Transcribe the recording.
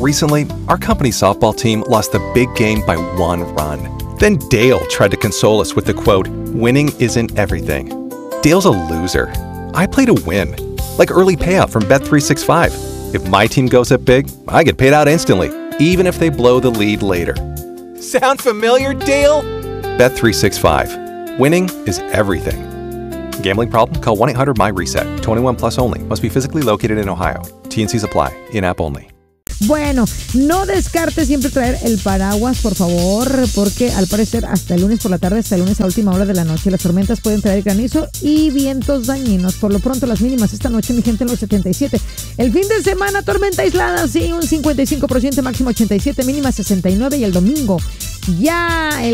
Recently, our company softball team lost the big game by 1 run. Then Dale tried to console us with the quote, "Winning isn't everything." Dale's a loser. I play to win. Like early payout from Bet365. If my team goes up big, I get paid out instantly, even if they blow the lead later. Sound familiar, Dale? Bet365. Winning is everything. Gambling problem? Call 1-800-MY-RESET. 21 plus only. Must be physically located in Ohio. T&Cs apply. In-app only. Bueno, no descarte siempre traer el paraguas, por favor, porque al parecer hasta el lunes por la tarde, hasta el lunes a última hora de la noche, las tormentas pueden traer granizo y vientos dañinos. Por lo pronto, las mínimas esta noche, mi gente, en los 77. El fin de semana, tormenta aislada, sí, un 55%, máximo 87, mínima 69, y el domingo ya el